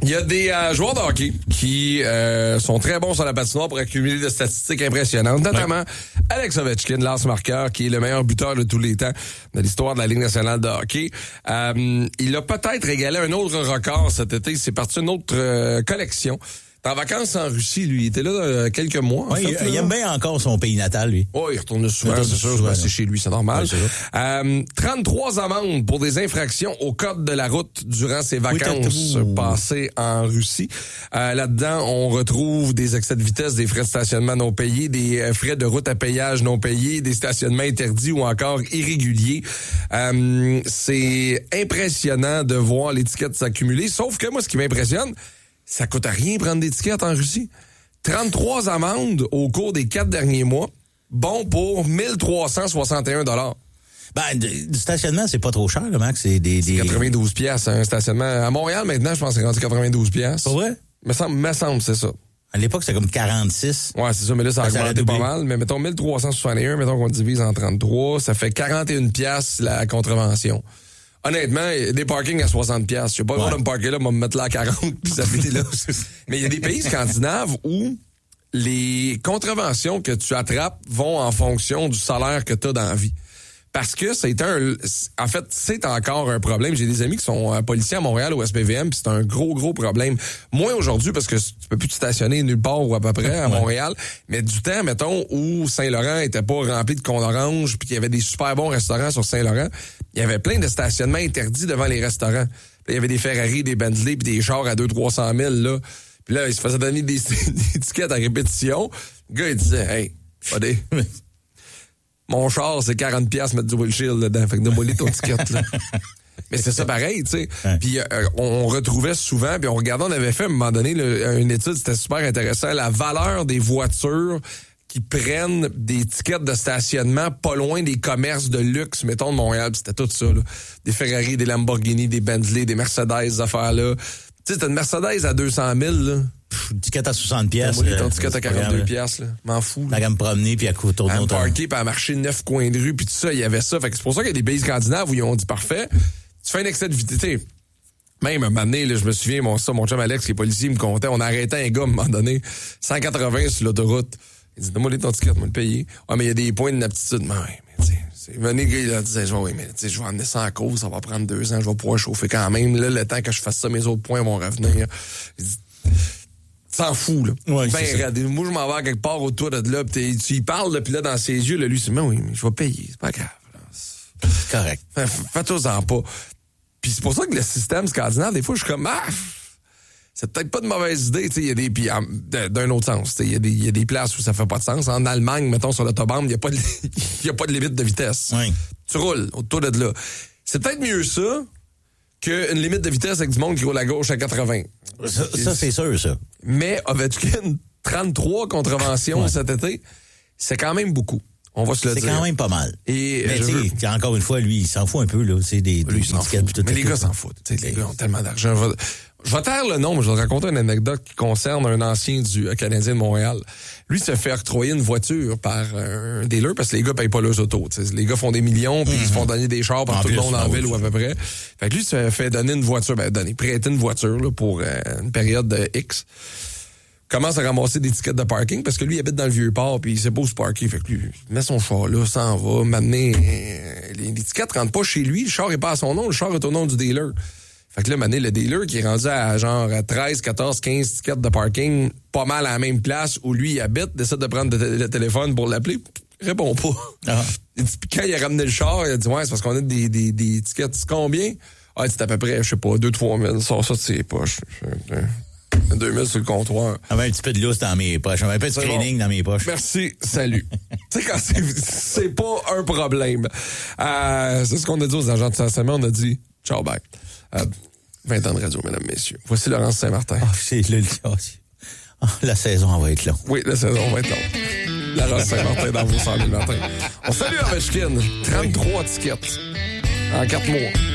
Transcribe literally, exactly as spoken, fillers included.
Il y a des euh, joueurs de hockey qui euh, sont très bons sur la patinoire pour accumuler des statistiques impressionnantes, notamment ouais. Alex Ovechkin, lance marqueur, qui est le meilleur buteur de tous les temps de l'histoire de la Ligue nationale de hockey. Euh, il a peut-être égalé un autre record cet été. C'est parti une autre euh, collection. En vacances en Russie, lui, il était là euh, quelques mois. En ouais, fait, il, il aime bien encore son pays natal, lui. Oui, oh, il retourne souvent, c'est sûr, souvent, c'est chez lui, c'est normal. Ouais, c'est euh, trente-trois amendes pour des infractions au code de la route durant ses vacances oui, passées en Russie. Euh, là-dedans, on retrouve des excès de vitesse, des frais de stationnement non payés, des frais de route à payage non payés, des stationnements interdits ou encore irréguliers. Euh, c'est impressionnant de voir l'étiquette s'accumuler, sauf que moi, ce qui m'impressionne, ça coûte rien prendre des tickets en Russie. trente-trois amendes au cours des quatre derniers mois, bon pour mille trois cent soixante et un dollars. Ben, du stationnement, c'est pas trop cher, là, Max. C'est des, des... quatre-vingt-douze piastres, un stationnement. À Montréal, maintenant, je pense que c'est rendu quatre-vingt-douze piastres. Pas vrai? Me semble, me semble, c'est ça. À l'époque, c'était comme quarante-six. Ouais, c'est ça, mais là, ça a augmenté pas mal. Mais mettons mille trois cent soixante et un, mettons qu'on divise en trente-trois, ça fait quarante et un piastres la contravention. Honnêtement, des parkings à soixante piastres. Je sais pas le droit de me parker là, moi me mettre là à quarante puis ça fait là. Mais il y a des pays scandinaves où les contraventions que tu attrapes vont en fonction du salaire que tu as dans la vie. Parce que c'est un en fait, c'est encore un problème. J'ai des amis qui sont euh, policiers à Montréal au S P V M, puis c'est un gros gros problème. Moins aujourd'hui parce que tu peux plus te stationner nulle part ou à peu près à Montréal, mais du temps mettons où Saint-Laurent était pas rempli de cônes oranges, puis qu'il y avait des super bons restaurants sur Saint-Laurent, il y avait plein de stationnements interdits devant les restaurants. Puis il y avait des Ferrari, des Bentley, puis des chars à deux cents à trois cent mille là. Puis là, il se faisait donner des, des tickets à répétition. Le gars il disait "Hey, pas des mon char, c'est quarante piastres mettre du windshield dedans. Fait que donne-moi ton ticket, là. Mais c'est ça pareil, tu sais. Ouais. Puis euh, on retrouvait souvent, puis on regardait, on avait fait à un moment donné là, une étude, c'était super intéressant, la valeur des voitures qui prennent des tickets de stationnement pas loin des commerces de luxe, mettons, de Montréal. Puis c'était tout ça, là. Des Ferrari, des Lamborghini, des Bentley, des Mercedes, ces affaires-là. Tu sais, t'as une Mercedes à deux cent mille, là. Une ticket à soixante piastres. Moi, ton ticket à quarante-deux piastres, là. M'en fous. T'as qu'à me promener, puis à tourner autour. À me parker, puis à marcher neuf coins de rue, puis tout ça, il y avait ça. Fait que c'est pour ça qu'il y a des pays scandinaves où ils ont dit parfait. Tu fais un excès de vitesse. Même un moment donné, là, je me souviens, mon, ça, mon chum Alex, qui est policier, il me comptait, on arrêtait un gars, à un moment donné, cent quatre-vingts sur l'autoroute. Il dit, donne-moi ton ticket, moi le payer. Ouais, mais il y a des points d'inaptitude. Mais ouais, mais tu sais, c'est venu, le gars, il disait, oui, mais tu sais, je vais emmener ça en cause, ça va prendre deux ans, je vais pouvoir chauffer quand même. Là, le temps que je fasse ça, mes autres points vont revenir. Il dit, s'en fout, là. Ouais, ben, raide. Moi, je m'en vais quelque part autour de là, pis tu y parles, puis là, dans ses yeux, là, lui, c'est, mais oui, mais je vais payer, c'est pas grave. C'est correct. Fais-toi-en pas. Puis c'est pour ça que le système scandinave, des fois, je suis comme, ah, c'est peut-être pas de mauvaise idée, tu sais, il y a des, puis d'un autre sens, il y a des, il y a des places où ça fait pas de sens. En Allemagne, mettons, sur l'autobahn, il y a pas de, il y a pas de limite de vitesse. Oui. Tu roules autour de là. C'est peut-être mieux ça qu'une limite de vitesse avec du monde qui roule à gauche à quatre-vingts. Ça, ça c'est sûr, ça. Mais Ovechkin, trente-trois contraventions ouais. cet été, c'est quand même beaucoup. On va se le c'est dire. C'est quand même pas mal. Et mais tu veux... encore une fois, lui, il s'en fout un peu, là. C'est des, lui, des s'en fout. tout Mais les gars s'en foutent. T'sais, les gars ont tellement d'argent. Je vais, je vais taire le nom, mais je vais te raconter une anecdote qui concerne un ancien du Canadien de Montréal. Lui se fait octroyer une voiture par un dealer parce que les gars payent pas leurs autos. T'sais. Les gars font des millions puis mm-hmm. ils se font donner des chars par en tout plus, le monde en ville ou à peu près. Fait que lui se fait donner une voiture, ben donner, prêter une voiture là, pour euh, une période de X. Commence à ramasser des tickets de parking parce que lui il habite dans le Vieux-Port puis il sait pas où se parker. Fait que lui il met son char là, s'en va, m'amener euh, les, les tickets rentrent pas chez lui, le char est pas à son nom, le char est au nom du dealer. Fait que là, m'amener le dealer qui est rendu à genre à treize, quatorze, quinze tickets de parking, pas mal à la même place où lui il habite, décide de prendre le, le téléphone pour l'appeler, répond pas. Ah. Il dit, quand il a ramené le char, il a dit ouais, c'est parce qu'on a des, des, des tickets, c'est combien? Ah, c'est à peu près, je sais pas, deux trois mille, sort ça de ses poches. deux mille sur le comptoir. J'avais un petit peu de lousse dans mes poches. J'avais un peu de screening bon. Dans mes poches. Merci, salut. Tu sais, quand c'est, c'est pas un problème. Euh, c'est ce qu'on a dit aux agents de stationnement. On a dit, ciao, bye. Euh, vingt ans de radio, mesdames, messieurs. Voici Laurence Saint-Martin. Oh, c'est le, oh, la saison va être longue. Oui, la saison va être longue. Laurence Saint-Martin dans vos cent mille matins. On salue Ovechkin. trente-trois tickets en quatre mois.